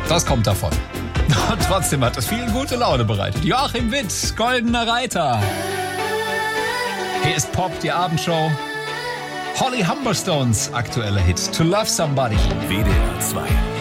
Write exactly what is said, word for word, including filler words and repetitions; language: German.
Das kommt davon. Und trotzdem hat es viel gute Laune bereitet. Joachim Witt, Goldener Reiter. Hier ist Pop, die Abendshow. Holly Humberstones aktueller Hit, To Love Somebody. W D R zwei.